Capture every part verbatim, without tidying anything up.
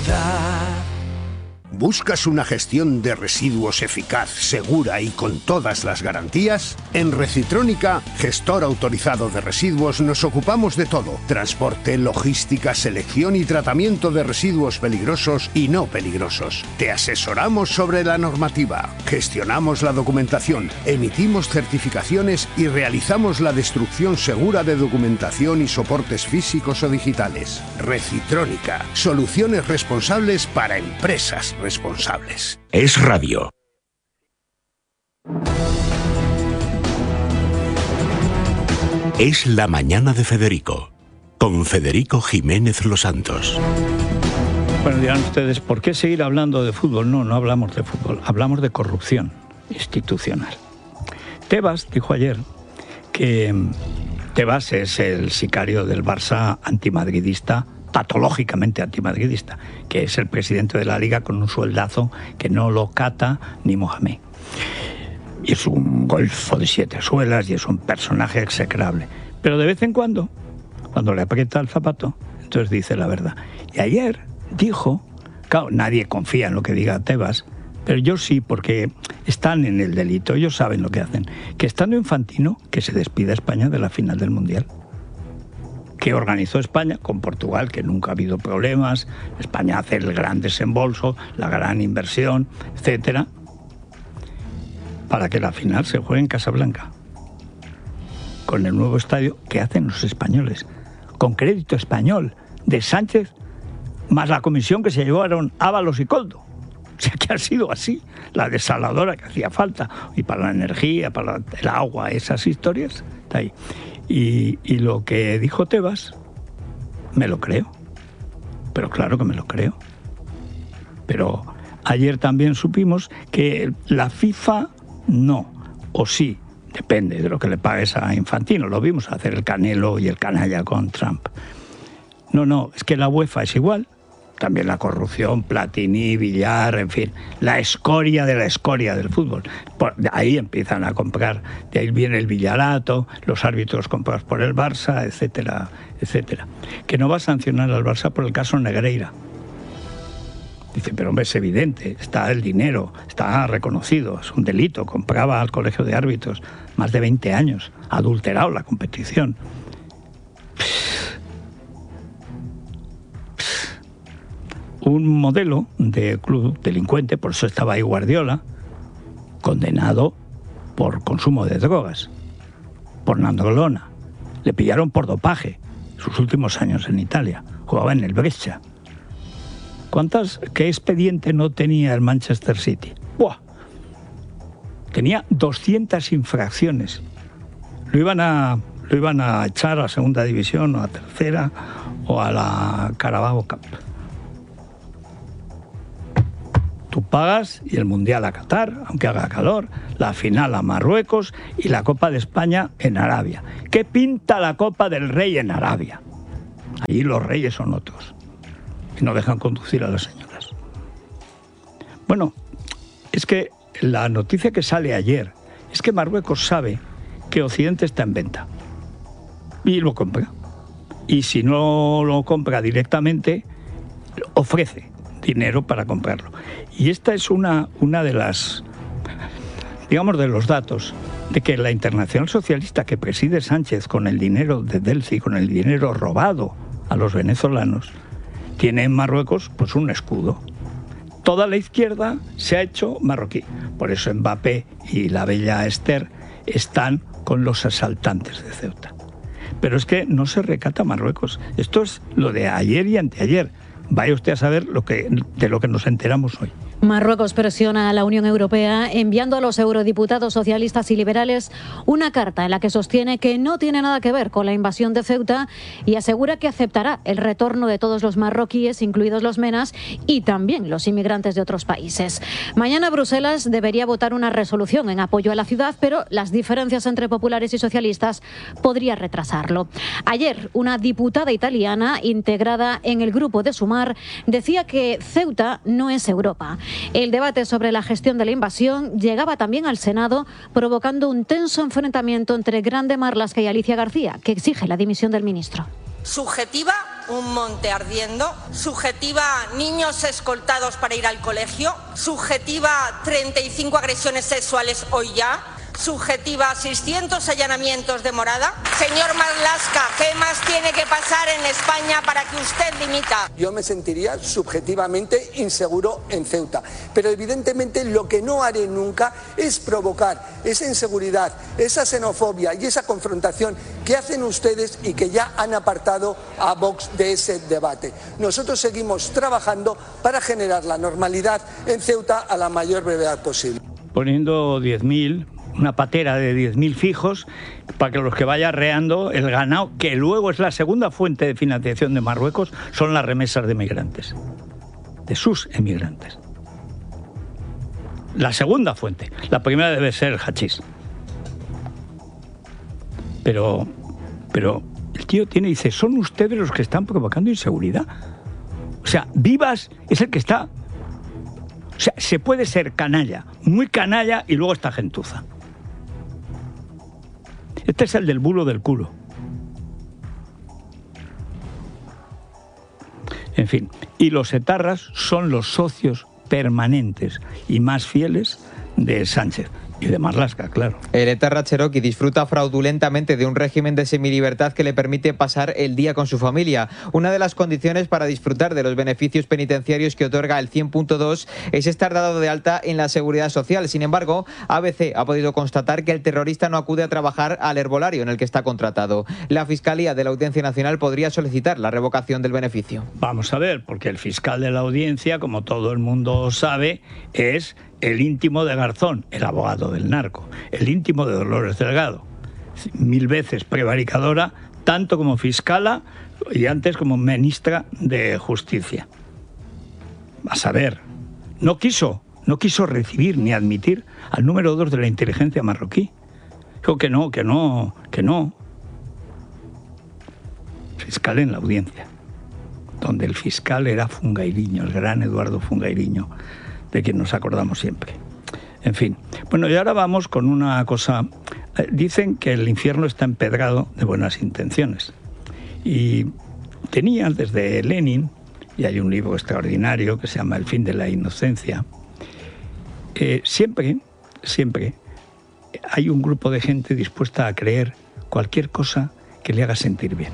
ciudad. ¿Buscas una gestión de residuos eficaz, segura y con todas las garantías? En Recitrónica, gestor autorizado de residuos, nos ocupamos de todo: transporte, logística, selección y tratamiento de residuos peligrosos y no peligrosos. Te asesoramos sobre la normativa, gestionamos la documentación, emitimos certificaciones y realizamos la destrucción segura de documentación y soportes físicos o digitales. Recitrónica, soluciones responsables para empresas responsables. Es radio. Es la mañana de Federico, con Federico Jiménez Los Santos. Bueno, dirán ustedes, ¿por qué seguir hablando de fútbol? No, no hablamos de fútbol, hablamos de corrupción institucional. Tebas dijo ayer que Tebas es el sicario del Barça antimadridista, patológicamente antimadridista, que es el presidente de la Liga con un sueldazo que no lo cata ni Mohamed. Y es un golfo de siete suelas y es un personaje execrable. Pero de vez en cuando, cuando le aprieta el zapato, entonces dice la verdad. Y ayer dijo, claro, nadie confía en lo que diga Tebas, pero yo sí, porque están en el delito, ellos saben lo que hacen, que estando Infantino, que se despida España de la final del Mundial, que organizó España con Portugal, que nunca ha habido problemas. España hace el gran desembolso, la gran inversión, etcétera, para que la final se juegue en Casablanca, con el nuevo estadio que hacen los españoles, con crédito español de Sánchez, más la comisión que se llevaron Ábalos y Coldo. O sea, que ha sido así, la desaladora que hacía falta, y para la energía, para el agua, esas historias, está ahí. Y, y lo que dijo Tebas, me lo creo. Pero claro que me lo creo. Pero ayer también supimos que la FIFA no, o sí, depende de lo que le pagues a Infantino. Lo vimos hacer el Canelo y el canalla con Trump. No, no, es que la UEFA es igual. También la corrupción, Platini, Villar, en fin, la escoria de la escoria del fútbol. Por, de ahí empiezan a comprar, de ahí viene el Villarato, los árbitros comprados por el Barça, etcétera, etcétera. Que no va a sancionar al Barça por el caso Negreira. Dice, pero hombre, es evidente, está el dinero, está reconocido, es un delito, compraba al colegio de árbitros más de veinte años, ha adulterado la competición. Un modelo de club delincuente, por eso estaba ahí Guardiola, condenado por consumo de drogas, por nandrolona. Le pillaron por dopaje sus últimos años en Italia. Jugaba en el Brescia. ¿Cuántas, qué expediente no tenía el Manchester City? ¡Buah! Tenía doscientas infracciones. Lo iban a, lo iban a echar a segunda división o a tercera o a la Carabao Cup. Tú pagas y el Mundial a Qatar, aunque haga calor, la final a Marruecos y la Copa de España en Arabia. ¿Qué pinta la Copa del Rey en Arabia? Allí los reyes son otros y no dejan conducir a las señoras. Bueno, es que la noticia que sale ayer es que Marruecos sabe que Occidente está en venta y lo compra. Y si no lo compra directamente, ofrece dinero para comprarlo. Y esta es una, una de las, digamos, de los datos de que la Internacional Socialista que preside Sánchez con el dinero de Delci, con el dinero robado a los venezolanos, tiene en Marruecos pues un escudo. Toda la izquierda se ha hecho marroquí. Por eso Mbappé y la bella Esther están con los asaltantes de Ceuta. Pero es que no se recata Marruecos. Esto es lo de ayer y anteayer. Vaya usted a saber lo que, de lo que nos enteramos hoy. Marruecos presiona a la Unión Europea enviando a los eurodiputados socialistas y liberales una carta en la que sostiene que no tiene nada que ver con la invasión de Ceuta y asegura que aceptará el retorno de todos los marroquíes, incluidos los menas, y también los inmigrantes de otros países. Mañana Bruselas debería votar una resolución en apoyo a la ciudad, pero las diferencias entre populares y socialistas podrían retrasarlo. Ayer, una diputada italiana integrada en el grupo de Sumar decía que Ceuta no es Europa. El debate sobre la gestión de la invasión llegaba también al Senado, provocando un tenso enfrentamiento entre Grande Marlaska y Alicia García, que exige la dimisión del ministro. Subjetiva un monte ardiendo, subjetiva niños escoltados para ir al colegio, subjetiva treinta y cinco agresiones sexuales hoy ya, subjetiva seiscientos allanamientos de morada. Señor Marlaska, ¿qué más tiene que pasar en España para que usted dimita? Yo me sentiría subjetivamente inseguro en Ceuta, pero evidentemente lo que no haré nunca es provocar esa inseguridad, esa xenofobia y esa confrontación que hacen ustedes y que ya han apartado a Vox de ese debate. Nosotros seguimos trabajando para generar la normalidad en Ceuta a la mayor brevedad posible. Poniendo diez mil... una patera de diez mil fijos para que los que vaya arreando el ganado, que luego es la segunda fuente de financiación de Marruecos, son las remesas de migrantes, de sus emigrantes. La segunda fuente. La primera debe ser el hachís. Pero, pero el tío tiene, dice, son ustedes los que están provocando inseguridad. O sea, Vivas es el que está... O sea, se puede ser canalla, muy canalla, y luego está gentuza. Este es el del bulo del culo. En fin, y los etarras son los socios permanentes y más fieles de Sánchez. Y de Marlaska, claro. El etarra Cherokee disfruta fraudulentamente de un régimen de semilibertad que le permite pasar el día con su familia. Una de las condiciones para disfrutar de los beneficios penitenciarios que otorga el cien punto dos es estar dado de alta en la Seguridad Social. Sin embargo, A B C ha podido constatar que el terrorista no acude a trabajar al herbolario en el que está contratado. La Fiscalía de la Audiencia Nacional podría solicitar la revocación del beneficio. Vamos a ver, porque el fiscal de la Audiencia, como todo el mundo sabe, es el íntimo de Garzón, el abogado del narco, el íntimo de Dolores Delgado, mil veces prevaricadora, tanto como fiscala y antes como ministra de Justicia. A saber, no quiso, no quiso recibir ni admitir al número dos de la inteligencia marroquí. Dijo que no, que no, que no. Fiscal en la Audiencia, donde el fiscal era Fungairiño, el gran Eduardo Fungairiño, de quien nos acordamos siempre. En fin. Bueno, y ahora vamos con una cosa. Dicen que el infierno está empedrado de buenas intenciones. Y tenía desde Lenin, y hay un libro extraordinario que se llama El fin de la inocencia, eh, siempre, siempre hay un grupo de gente dispuesta a creer cualquier cosa que le haga sentir bien.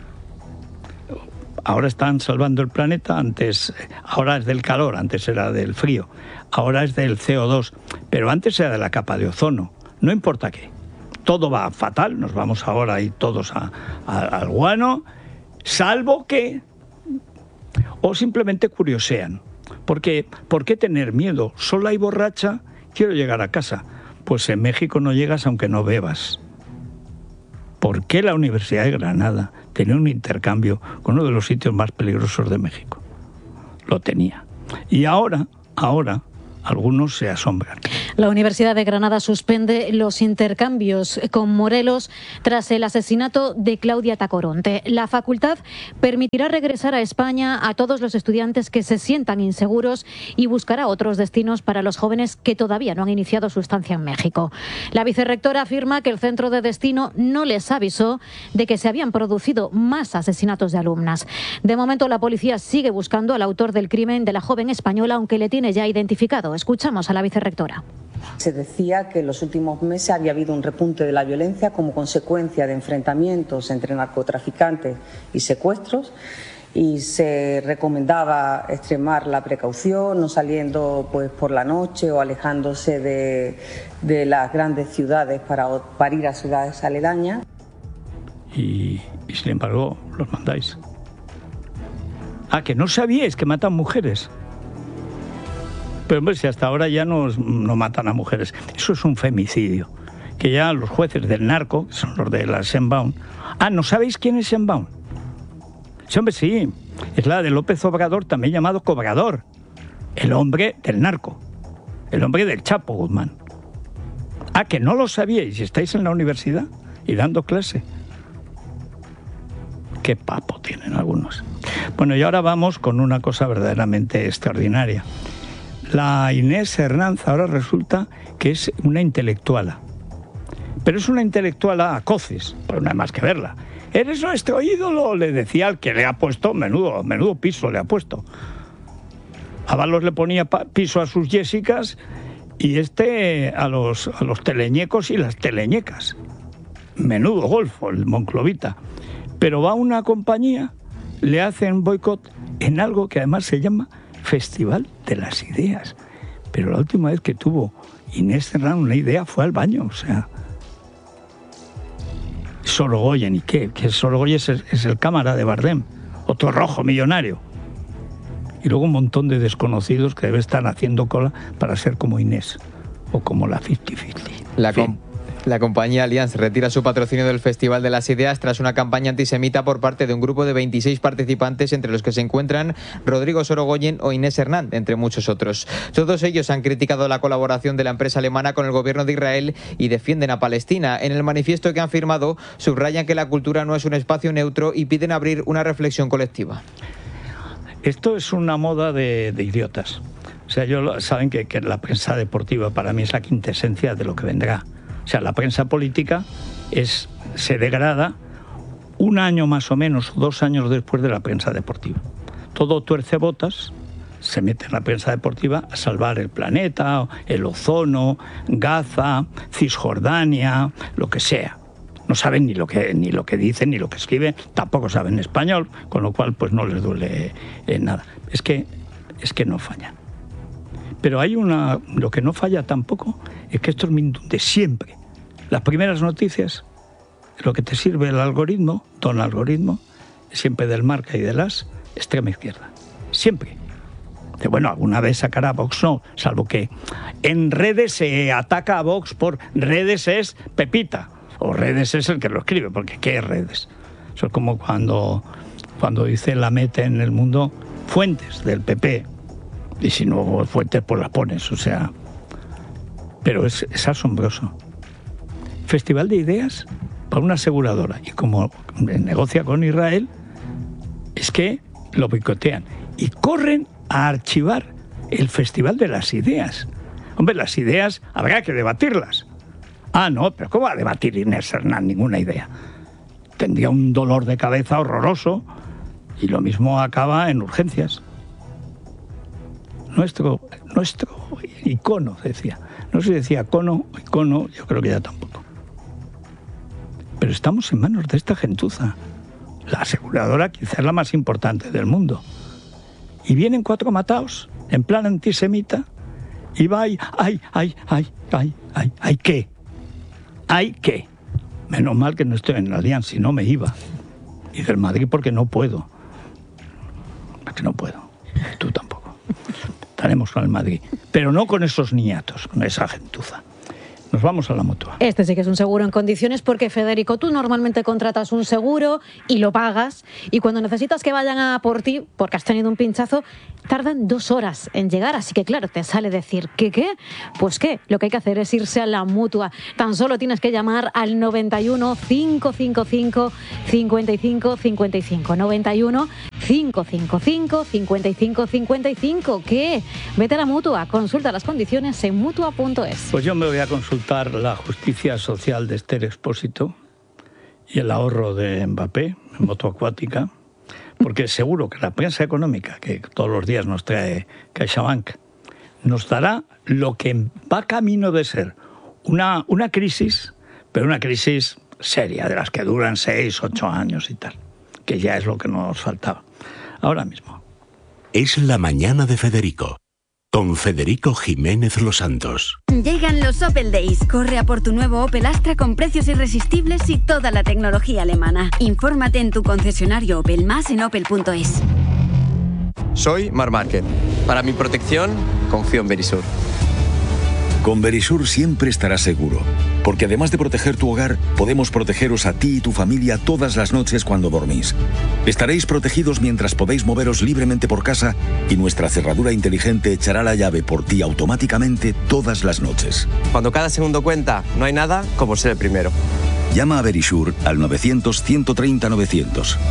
Ahora están salvando el planeta, antes, ahora es del calor, antes era del frío, ahora es del C O dos, pero antes era de la capa de ozono, no importa qué. Todo va fatal, nos vamos ahora ahí todos a, a, al guano, salvo que... o simplemente curiosean. Porque, ¿por qué tener miedo? Sola y borracha, quiero llegar a casa. Pues en México no llegas aunque no bebas. ¿Por qué la Universidad de Granada tenía un intercambio con uno de los sitios más peligrosos de México? Lo tenía. Y ahora, ahora, algunos se asombran. La Universidad de Granada suspende los intercambios con Morelos tras el asesinato de Claudia Tacoronte. La facultad permitirá regresar a España a todos los estudiantes que se sientan inseguros y buscará otros destinos para los jóvenes que todavía no han iniciado su estancia en México. La vicerrectora afirma que el centro de destino no les avisó de que se habían producido más asesinatos de alumnas. De momento, la policía sigue buscando al autor del crimen de la joven española, aunque le tiene ya identificado. Escuchamos a la vicerrectora. Se decía que en los últimos meses había habido un repunte de la violencia como consecuencia de enfrentamientos entre narcotraficantes y secuestros, y se recomendaba extremar la precaución, no saliendo pues por la noche o alejándose de, de las grandes ciudades para, para ir a ciudades aledañas. Y, y sin embargo los mandáis. Ah, que no sabíais que matan mujeres. Pero hombre, si hasta ahora ya no, no matan a mujeres, eso es un femicidio. Que ya los jueces del narco, que son los de la Shenbaum... Ah, ¿no sabéis quién es Shenbaum? Sí, hombre, sí. Es la de López Obrador, también llamado Cobrador. El hombre del narco. El hombre del Chapo Guzmán. Ah, que no lo sabíais y estáis en la universidad y dando clase. Qué papo tienen algunos. Bueno, y ahora vamos con una cosa verdaderamente extraordinaria. La Inés Hernández ahora resulta que es una intelectuala. Pero es una intelectuala a coces, pero no hay más que verla. eres nuestro ídolo, le decía al que le ha puesto, menudo, menudo piso le ha puesto. Ábalos le ponía piso a sus Jessicas y este a los, a los teleñecos y las teleñecas. Menudo golfo el monclovita. Pero va a una compañía, le hacen boicot en algo que además se llama Festival de las Ideas. Pero la última vez que tuvo Inés Cernán una idea fue al baño, o sea... Sorogoyen, ¿y qué? Que Sorogoyen es el, es el cámara de Bardem, otro rojo millonario. Y luego un montón de desconocidos que debe estar haciendo cola para ser como Inés o como la cincuenta cincuenta. La, com la compañía Allianz retira su patrocinio del Festival de las Ideas tras una campaña antisemita por parte de un grupo de veintiséis participantes, entre los que se encuentran Rodrigo Sorogoyen o Inés Cernán, entre muchos otros. Todos ellos han criticado la colaboración de la empresa alemana con el gobierno de Israel y defienden a Palestina. En el manifiesto que han firmado subrayan que la cultura no es un espacio neutro y piden abrir una reflexión colectiva. Esto es una moda de, de idiotas. O sea, yo, saben que, que la prensa deportiva para mí es la quintesencia de lo que vendrá. O sea, la prensa política es, se degrada un año más o menos, dos años después de la prensa deportiva. Todo tuercebotas se mete en la prensa deportiva a salvar el planeta, el ozono, Gaza, Cisjordania, lo que sea. No saben ni lo que ni lo que dicen ni lo que escriben, tampoco saben español, con lo cual pues no les duele eh, nada. Es que es que no fallan. Pero hay una lo que no falla tampoco es que estos de siempre. Las primeras noticias, lo que te sirve el algoritmo, don algoritmo, siempre del Marca y de las extrema izquierda. Siempre. De, bueno, alguna vez sacará Vox, no, salvo que en redes se ataca a Vox por redes es Pepita. O redes es el que lo escribe, porque ¿qué es redes? Eso es como cuando, cuando dice la mete en el mundo fuentes del P P. Y si no fuentes, pues las pones, o sea... Pero es, es asombroso. Festival de Ideas para una aseguradora. Y como negocia con Israel, es que lo boicotean. Y corren a archivar el Festival de las Ideas. Hombre, las ideas habrá que debatirlas. Ah, no, pero ¿cómo va a debatir Inés Cernán? Ninguna idea. Tendría un dolor de cabeza horroroso y lo mismo acaba en urgencias. Nuestro, nuestro icono, decía. No sé si decía cono, icono, yo creo que ya tampoco. Pero estamos en manos de esta gentuza. La aseguradora quizás la más importante del mundo. Y vienen cuatro mataos, en plan antisemita, y va y, ay, ay, ay, ay, ay, ay, ¿qué? Hay que. Menos mal que no estoy en la Alianza, si no me iba. Y del Madrid porque no puedo. Porque no puedo. Tú tampoco. Estaremos con el Madrid. Pero no con esos niñatos, con esa gentuza. Nos vamos a la Mutua. Este sí que es un seguro en condiciones porque, Federico, tú normalmente contratas un seguro y lo pagas y cuando necesitas que vayan a por ti, porque has tenido un pinchazo, tardan dos horas en llegar. Así que, claro, te sale decir ¿qué qué? Pues qué, lo que hay que hacer es irse a la Mutua. Tan solo tienes que llamar al noventa y uno, cinco cinco cinco, cincuenta y cinco cincuenta y cinco. noventa y uno, cinco cinco cinco, cincuenta y cinco cincuenta y cinco. ¿Qué? Vete a la Mutua, consulta las condiciones en mutua punto es. Pues yo me voy a consultar la justicia social de Esther Expósito y el ahorro de Mbappé en moto acuática, porque seguro que la prensa económica que todos los días nos trae CaixaBank nos dará lo que va camino de ser una, una crisis, pero una crisis seria, de las que duran seis, ocho años y tal, que ya es lo que nos faltaba ahora mismo. Es la mañana de Federico, con Federico Jiménez Los Santos. Llegan los Opel Days. Corre a por tu nuevo Opel Astra con precios irresistibles y toda la tecnología alemana. Infórmate en tu concesionario Opel, más en opel punto es. Soy Marc Márquez. Para mi protección, confío en Verisur. Con Verisur siempre estarás seguro, porque además de proteger tu hogar, podemos protegeros a ti y tu familia todas las noches cuando dormís. Estaréis protegidos mientras podéis moveros libremente por casa y nuestra cerradura inteligente echará la llave por ti automáticamente todas las noches. Cuando cada segundo cuenta, no hay nada como ser el primero. Llama a Verisur al novecientos, ciento treinta, novecientos.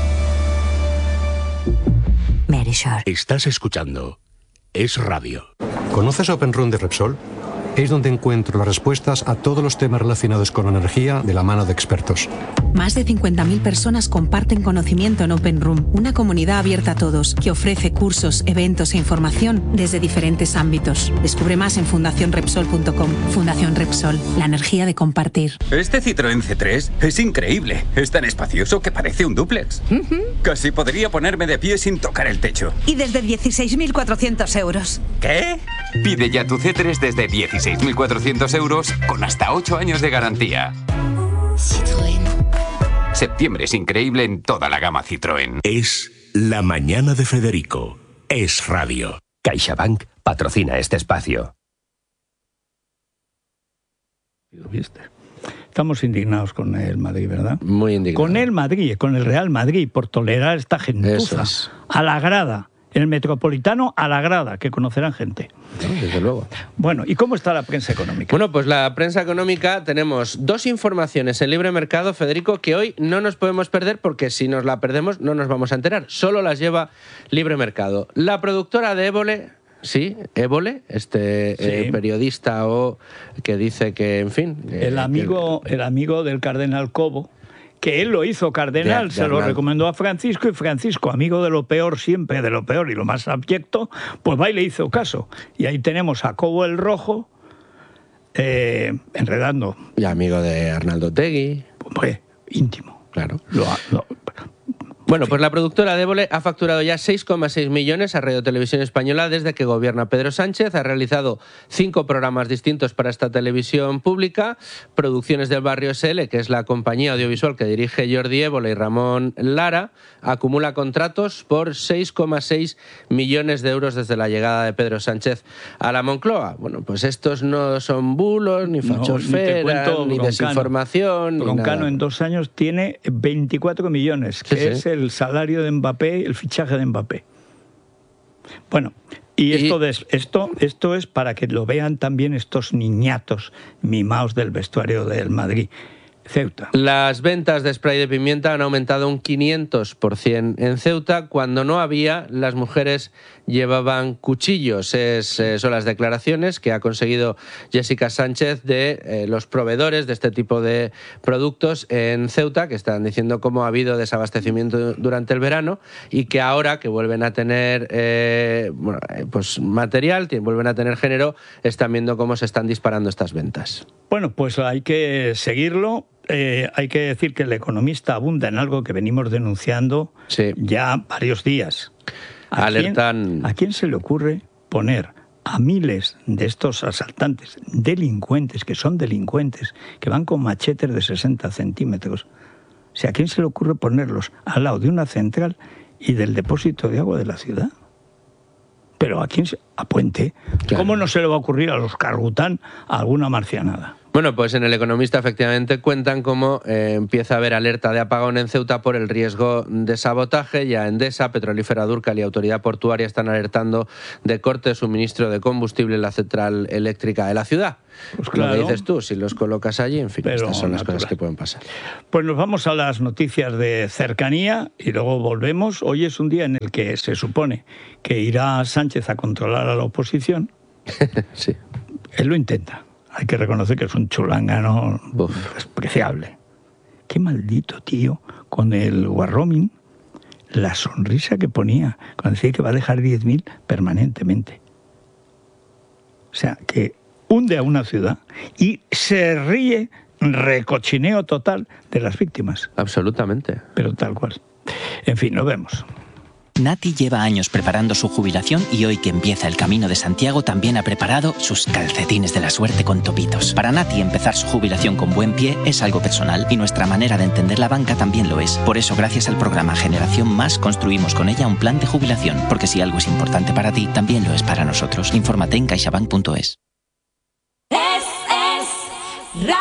Verisur. Estás escuchando Es Radio. ¿Conoces Open Run de Repsol? es donde encuentro las respuestas a todos los temas relacionados con la energía de la mano de expertos. Más de cincuenta mil personas comparten conocimiento en Open Room, una comunidad abierta a todos que ofrece cursos, eventos e información desde diferentes ámbitos. Descubre más en fundación repsol punto com. Fundación Repsol, la energía de compartir. Este Citroën C tres es increíble. Es tan espacioso que parece un dúplex. Uh-huh. Casi podría ponerme de pie sin tocar el techo. Y desde dieciséis mil cuatrocientos euros. ¿Qué? Pide ya tu C tres desde dieciséis mil cuatrocientos euros con hasta ocho años de garantía. Citroën. Septiembre es increíble en toda la gama Citroën. Es La Mañana de Federico. Es radio. CaixaBank patrocina este espacio. Estamos indignados con el Madrid, ¿verdad? Muy indignados. Con el Madrid, con el Real Madrid, por tolerar esta gentuza. Es. A la grada. El Metropolitano a la grada, que conocerán gente. No, desde luego. Bueno, ¿y cómo está la prensa económica? Bueno, pues la prensa económica tenemos dos informaciones en Libre Mercado, Federico, que hoy no nos podemos perder porque si nos la perdemos no nos vamos a enterar. Solo las lleva Libre Mercado. La productora de Évole... Sí, Évole, este sí. eh, periodista o que dice que, en fin... Eh, el, amigo, que... el amigo del cardenal Cobo, que él lo hizo cardenal, de, de se lo recomendó a Francisco, y Francisco, amigo de lo peor siempre, de lo peor y lo más abyecto, pues va y le hizo caso. Y ahí tenemos a Cobo el Rojo eh, enredando. Y amigo de Arnaldo Otegi. Pues íntimo. Claro. Lo, lo, Bueno, pues la productora de Évole ha facturado ya seis coma seis millones a Radio Televisión Española desde que gobierna Pedro Sánchez. Ha realizado cinco programas distintos para esta televisión pública. Producciones del Barrio S L, que es la compañía audiovisual que dirige Jordi Évole y Ramón Lara, acumula contratos por seis coma seis millones de euros desde la llegada de Pedro Sánchez a la Moncloa. Bueno, pues estos no son bulos, ni fachosfera, no, ni, ni desinformación. Broncano en dos años tiene veinticuatro millones, que sí, es sí. el el salario de Mbappé, el fichaje de Mbappé. Bueno, y esto, de, esto, esto es para que lo vean también estos niñatos mimados del vestuario del Madrid. Ceuta. Las ventas de spray de pimienta han aumentado un quinientos por ciento en Ceuta. Cuando no había, las mujeres llevaban cuchillos. Es, eh, son las declaraciones que ha conseguido Jessica Sánchez de eh, los proveedores de este tipo de productos en Ceuta, que están diciendo cómo ha habido desabastecimiento durante el verano y que ahora que vuelven a tener eh, bueno, pues material, vuelven a tener género, están viendo cómo se están disparando estas ventas. Bueno, pues hay que seguirlo. Eh, hay que decir que El Economista abunda en algo que venimos denunciando sí. ya varios días. ¿A Alertan... quién, ¿A quién se le ocurre poner a miles de estos asaltantes, delincuentes, que son delincuentes, que van con machetes de sesenta centímetros? O sea, ¿a quién se le ocurre ponerlos al lado de una central y del depósito de agua de la ciudad? Pero ¿a quién se...? A Puente. Claro. ¿Cómo no se le va a ocurrir a los Cargután alguna marcianada? Bueno, pues en El Economista efectivamente cuentan cómo eh, empieza a haber alerta de apagón en Ceuta por el riesgo de sabotaje. Ya Endesa, Petrolífera Durcal y Autoridad Portuaria están alertando de corte de suministro de combustible en la central eléctrica de la ciudad. Pues claro. Lo que dices tú, si los colocas allí, en fin, Pero estas son las natural. cosas que pueden pasar. Pues nos vamos a las noticias de cercanía y luego volvemos. Hoy es un día en el que se supone que irá Sánchez a controlar a la oposición. Sí. Él lo intenta. Hay que reconocer que es un chulángano despreciable. Qué maldito tío, con el Warroming, la sonrisa que ponía cuando decía que va a dejar diez mil permanentemente. O sea, que hunde a una ciudad y se ríe, recochineo total de las víctimas. Absolutamente. Pero tal cual. En fin, lo vemos. Nati lleva años preparando su jubilación y hoy que empieza el Camino de Santiago también ha preparado sus calcetines de la suerte con topitos. Para Nati empezar su jubilación con buen pie es algo personal y nuestra manera de entender la banca también lo es. Por eso gracias al programa Generación Más construimos con ella un plan de jubilación, porque si algo es importante para ti, también lo es para nosotros. Infórmate en caixabank punto es. Es, es radio.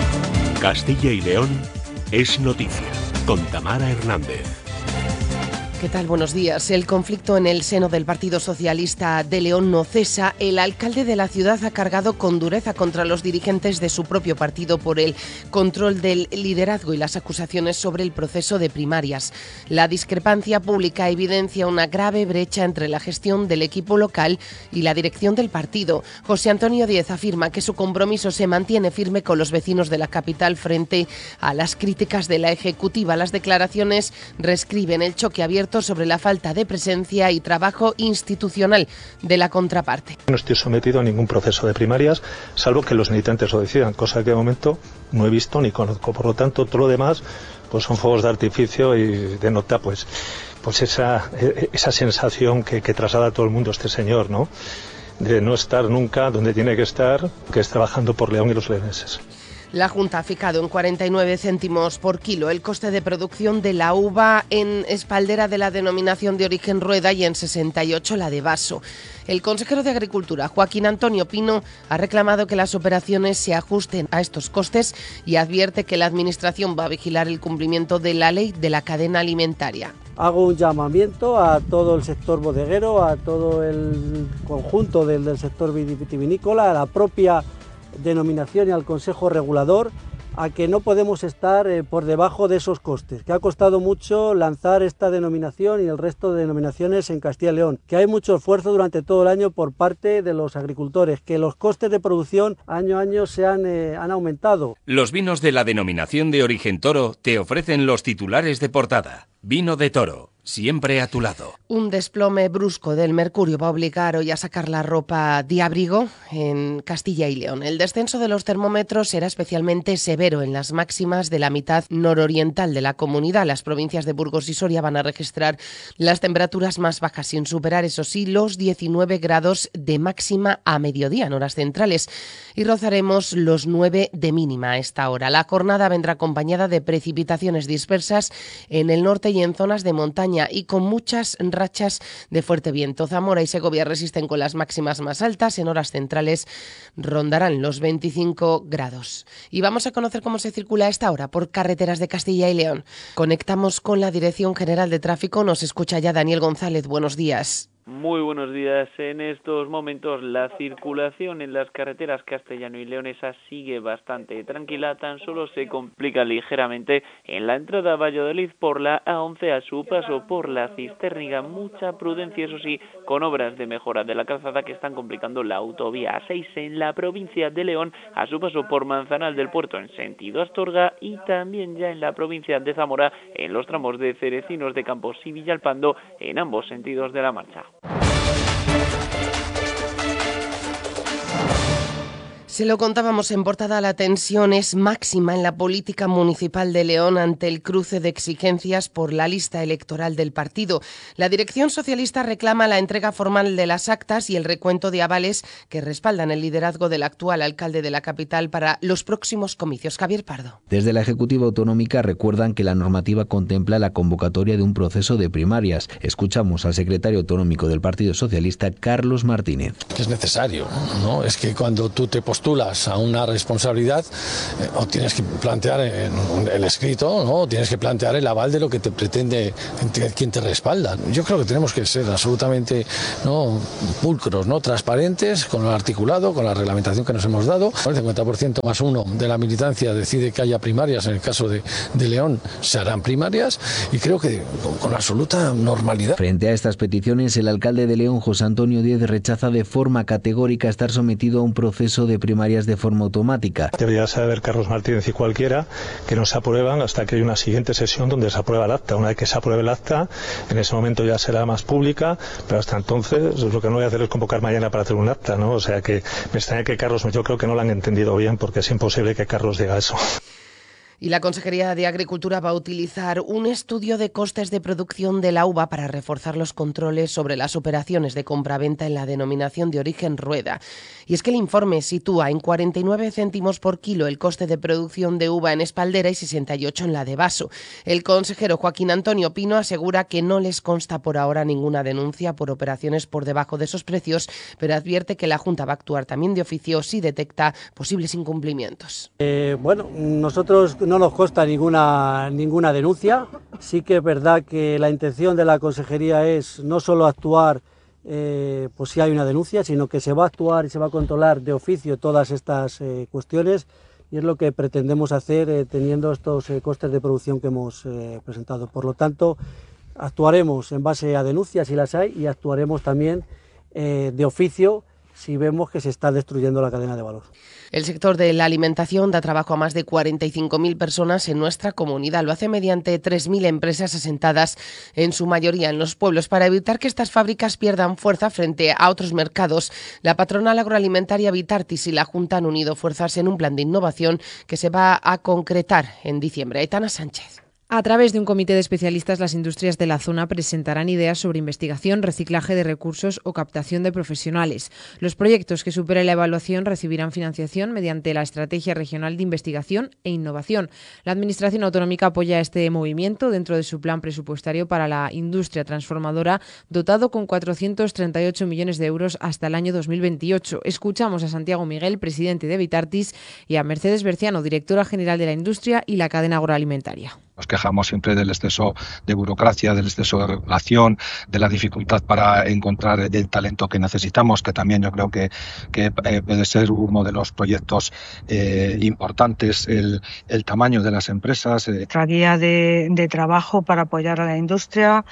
Castilla y León es noticia, con Tamara Hernández. ¿Qué tal? Buenos días. El conflicto en el seno del Partido Socialista de León no cesa. El alcalde de la ciudad ha cargado con dureza contra los dirigentes de su propio partido por el control del liderazgo y las acusaciones sobre el proceso de primarias. La discrepancia pública evidencia una grave brecha entre la gestión del equipo local y la dirección del partido. José Antonio Díez afirma que su compromiso se mantiene firme con los vecinos de la capital frente a las críticas de la Ejecutiva. Las declaraciones reescriben el choque abierto sobre la falta de presencia y trabajo institucional de la contraparte. No estoy sometido a ningún proceso de primarias, salvo que los militantes lo decidan, cosa que de momento no he visto ni conozco. Por lo tanto, todo lo demás pues son fuegos de artificio y denota pues, pues esa, esa sensación que, que traslada todo el mundo este señor, ¿no? De no estar nunca donde tiene que estar, que es trabajando por León y los leoneses. La Junta ha fijado en cuarenta y nueve céntimos por kilo el coste de producción de la uva en espaldera de la denominación de origen Rueda y en sesenta y ocho la de Vaso. El consejero de Agricultura, Joaquín Antonio Pino, ha reclamado que las operaciones se ajusten a estos costes y advierte que la Administración va a vigilar el cumplimiento de la ley de la cadena alimentaria. Hago un llamamiento a todo el sector bodeguero, a todo el conjunto del, del sector vitivinícola, a la propia denominación y al Consejo Regulador, a que no podemos estar eh, por debajo de esos costes, que ha costado mucho lanzar esta denominación y el resto de denominaciones en Castilla y León, que hay mucho esfuerzo durante todo el año por parte de los agricultores, que los costes de producción año a año se han, eh, han aumentado. Los vinos de la denominación de origen Toro te ofrecen los titulares de portada. Vino de Toro, siempre a tu lado. Un desplome brusco del mercurio va a obligar hoy a sacar la ropa de abrigo en Castilla y León. El descenso de los termómetros será especialmente severo en las máximas de la mitad nororiental de la comunidad. Las provincias de Burgos y Soria van a registrar las temperaturas más bajas, sin superar, eso sí, los diecinueve grados de máxima a mediodía en horas centrales. Y rozaremos los nueve de mínima a esta hora. La jornada vendrá acompañada de precipitaciones dispersas en el norte y en zonas de montaña y con muchas rachas de fuerte viento. Zamora y Segovia resisten con las máximas más altas. En horas centrales rondarán los veinticinco grados. Y vamos a conocer cómo se circula a esta hora por carreteras de Castilla y León. Conectamos con la Dirección General de Tráfico. Nos escucha ya Daniel González. Buenos días. Muy buenos días. En estos momentos la circulación en las carreteras castellano y leonesa sigue bastante tranquila, tan solo se complica ligeramente en la entrada a Valladolid por la A once a su paso por la Cistérniga. Mucha prudencia, eso sí, con obras de mejora de la calzada que están complicando la autovía A seis en la provincia de León a su paso por Manzanal del Puerto en sentido Astorga y también ya en la provincia de Zamora en los tramos de Cerecinos de Campos y Villalpando en ambos sentidos de la marcha. Se lo contábamos en portada, la tensión es máxima en la política municipal de León ante el cruce de exigencias por la lista electoral del partido. La dirección socialista reclama la entrega formal de las actas y el recuento de avales que respaldan el liderazgo del actual alcalde de la capital para los próximos comicios. Javier Pardo. Desde la Ejecutiva Autonómica recuerdan que la normativa contempla la convocatoria de un proceso de primarias. Escuchamos al secretario autonómico del Partido Socialista, Carlos Martínez. Que es necesario, ¿no? Es que cuando tú te postulas a una responsabilidad, eh, o tienes que plantear en el escrito, ¿no? O tienes que plantear el aval de lo que te pretende, quien te respalda. Yo creo que tenemos que ser absolutamente, ¿no?, pulcros, ¿no?, transparentes con el articulado, con la reglamentación que nos hemos dado. El cincuenta por ciento más uno de la militancia decide que haya primarias. En el caso de, de León se harán primarias y creo que con, con absoluta normalidad. Frente a estas peticiones, el alcalde de León, José Antonio Díez, rechaza de forma categórica estar sometido a un proceso de primarias de forma automática. Debería saber Carlos Martínez y cualquiera que no se aprueban hasta que hay una siguiente sesión donde se aprueba el acta. Una vez que se apruebe el acta, en ese momento ya será más pública, pero hasta entonces lo que no voy a hacer es convocar mañana para hacer un acta, ¿no? O sea que me extraña que Carlos, yo creo que no lo han entendido bien, porque es imposible que Carlos diga eso. Y la Consejería de Agricultura va a utilizar un estudio de costes de producción de la uva para reforzar los controles sobre las operaciones de compraventa en la denominación de origen Rueda. Y es que el informe sitúa en cuarenta y nueve céntimos por kilo el coste de producción de uva en espaldera y sesenta y ocho en la de Vaso. El consejero Joaquín Antonio Pino asegura que no les consta por ahora ninguna denuncia por operaciones por debajo de esos precios, pero advierte que la Junta va a actuar también de oficio si detecta posibles incumplimientos. Eh, bueno, nosotros no nos consta ninguna, ninguna denuncia. Sí que es verdad que la intención de la consejería es no solo actuar eh, pues si hay una denuncia, sino que se va a actuar y se va a controlar de oficio todas estas eh, cuestiones, y es lo que pretendemos hacer eh, teniendo estos eh, costes de producción que hemos eh, presentado. Por lo tanto, actuaremos en base a denuncias si las hay, y actuaremos también eh, de oficio si vemos que se está destruyendo la cadena de valor. El sector de la alimentación da trabajo a más de cuarenta y cinco mil personas en nuestra comunidad. Lo hace mediante tres mil empresas asentadas en su mayoría en los pueblos. Para evitar que estas fábricas pierdan fuerza frente a otros mercados, la patronal agroalimentaria Vitartis y la Junta han unido fuerzas en un plan de innovación que se va a concretar en diciembre. Aitana Sánchez. A través de un comité de especialistas, las industrias de la zona presentarán ideas sobre investigación, reciclaje de recursos o captación de profesionales. Los proyectos que superen la evaluación recibirán financiación mediante la Estrategia Regional de Investigación e Innovación. La Administración Autonómica apoya este movimiento dentro de su plan presupuestario para la industria transformadora, dotado con cuatrocientos treinta y ocho millones de euros hasta el año dos mil veintiocho. Escuchamos a Santiago Miguel, presidente de Vitartis, y a Mercedes Berciano, directora general de la industria y la cadena agroalimentaria. Nos quejamos siempre del exceso de burocracia, del exceso de regulación, de la dificultad para encontrar el talento que necesitamos, que también yo creo que, que eh, puede ser uno de los proyectos eh, importantes, el, el tamaño de las empresas. Eh. Nuestra guía de, de trabajo para apoyar a la industria,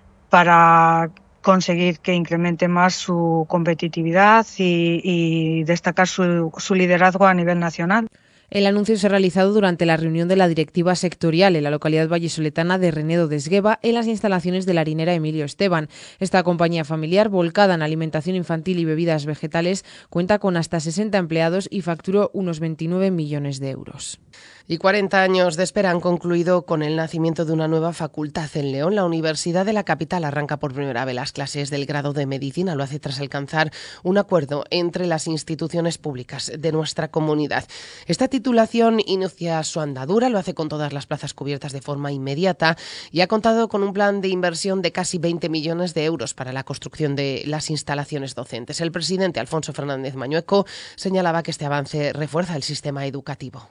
para conseguir que incremente más su competitividad y, y destacar su, su liderazgo a nivel nacional. El anuncio se ha realizado durante la reunión de la directiva sectorial en la localidad vallisoletana de Renedo de Esgueva, en las instalaciones de la harinera Emilio Esteban. Esta compañía familiar, volcada en alimentación infantil y bebidas vegetales, cuenta con hasta sesenta empleados y facturó unos veintinueve millones de euros. Y cuarenta años de espera han concluido con el nacimiento de una nueva facultad en León. La Universidad de la capital arranca por primera vez las clases del grado de Medicina. Lo hace tras alcanzar un acuerdo entre las instituciones públicas de nuestra comunidad. Esta titulación inicia su andadura, lo hace con todas las plazas cubiertas de forma inmediata y ha contado con un plan de inversión de casi veinte millones de euros para la construcción de las instalaciones docentes. El presidente Alfonso Fernández Mañueco señalaba que este avance refuerza el sistema educativo.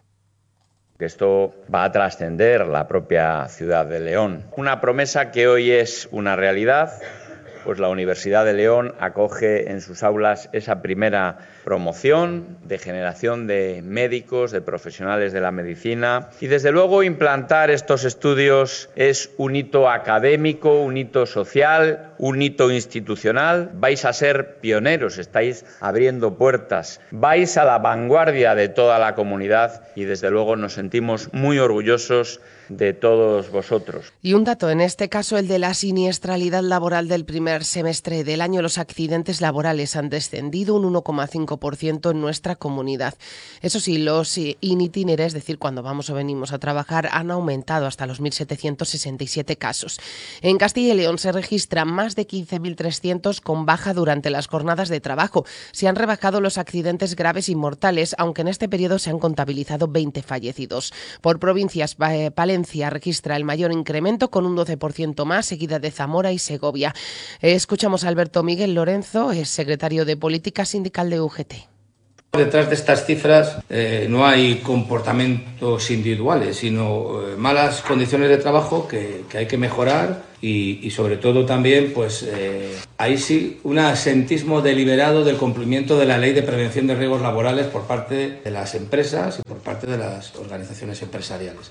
Esto va a trascender la propia ciudad de León. Una promesa que hoy es una realidad, pues la Universidad de León acoge en sus aulas esa primera promoción de generación de médicos, de profesionales de la medicina, y desde luego implantar estos estudios es un hito académico, un hito social, un hito institucional. Vais a ser pioneros, estáis abriendo puertas, vais a la vanguardia de toda la comunidad y desde luego nos sentimos muy orgullosos de todos vosotros. Y un dato, en este caso el de la siniestralidad laboral del primer semestre del año. Los accidentes laborales han descendido un uno coma cinco por ciento en nuestra comunidad. Eso sí, los in itinere, es decir, cuando vamos o venimos a trabajar, han aumentado hasta los mil setecientos sesenta y siete casos. En Castilla y León se registran más de quince mil trescientos con baja durante las jornadas de trabajo. Se han rebajado los accidentes graves y mortales, aunque en este periodo se han contabilizado veinte fallecidos. Por provincias, Palencia registra el mayor incremento con un doce por ciento más, seguida de Zamora y Segovia. Escuchamos a Alberto Miguel Lorenzo, es secretario de Política Sindical de U G T. Detrás de estas cifras eh, no hay comportamientos individuales, sino eh, malas condiciones de trabajo que, que hay que mejorar y, y sobre todo también, pues eh, ahí sí, un asentismo deliberado del cumplimiento de la Ley de Prevención de Riesgos Laborales por parte de las empresas y por parte de las organizaciones empresariales.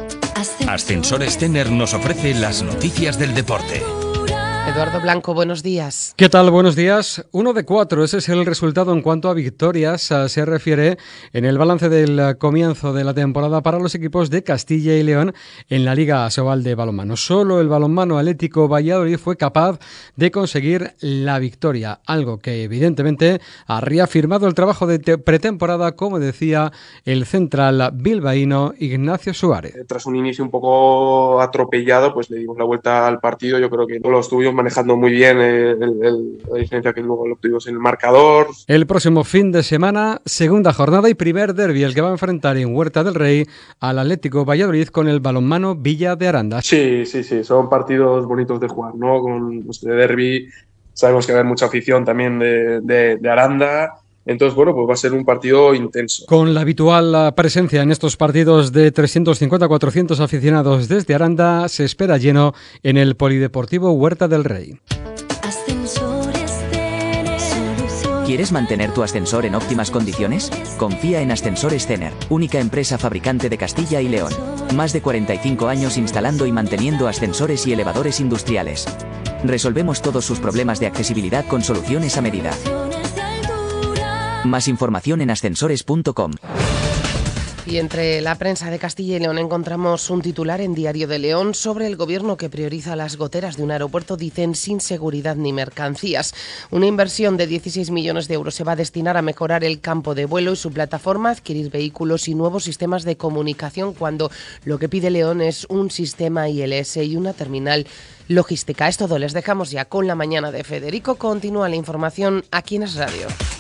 Ascensores Tener nos ofrece las noticias del deporte. Eduardo Blanco, buenos días. ¿Qué tal? Buenos días. Uno de cuatro, ese es el resultado en cuanto a victorias se refiere en el balance del comienzo de la temporada para los equipos de Castilla y León en la Liga Asobal de balonmano. Solo el balonmano Atlético Valladolid fue capaz de conseguir la victoria, algo que evidentemente ha reafirmado el trabajo de pretemporada, como decía el central bilbaíno Ignacio Suárez. Tras un inicio un poco atropellado, pues le dimos la vuelta al partido. Yo creo que lo estuvimos manejando muy bien el, el, la diferencia que luego lo obtuvimos en el marcador. El próximo fin de semana, segunda jornada y primer derbi, el que va a enfrentar en Huerta del Rey al Atlético Valladolid con el balonmano Villa de Aranda. Sí, sí, sí, son partidos bonitos de jugar, ¿no? Con este derbi sabemos que va a haber mucha afición también de, de, de Aranda. Entonces, bueno, pues va a ser un partido intenso. Con la habitual presencia en estos partidos de trescientos cincuenta a cuatrocientos aficionados desde Aranda, se espera lleno en el Polideportivo Huerta del Rey. ¿Quieres mantener tu ascensor en óptimas condiciones? Confía en Ascensores Cener, única empresa fabricante de Castilla y León. Más de cuarenta y cinco años instalando y manteniendo ascensores y elevadores industriales. Resolvemos todos sus problemas de accesibilidad con soluciones a medida. Más información en ascensores punto com. Y entre la prensa de Castilla y León encontramos un titular en Diario de León sobre el gobierno que prioriza las goteras de un aeropuerto, dicen, sin seguridad ni mercancías. Una inversión de dieciséis millones de euros se va a destinar a mejorar el campo de vuelo y su plataforma, adquirir vehículos y nuevos sistemas de comunicación, cuando lo que pide León es un sistema I L S y una terminal logística. Es todo, les dejamos ya con la mañana de Federico. Continúa la información aquí en Es Radio.